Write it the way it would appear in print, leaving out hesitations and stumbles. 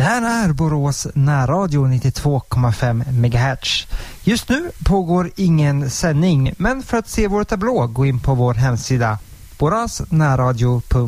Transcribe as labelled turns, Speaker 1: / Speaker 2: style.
Speaker 1: Det här är Borås närradio 92,5 MHz. Just nu pågår ingen sändning, men för att se vår tablå gå in på vår hemsida borasnärradio.se.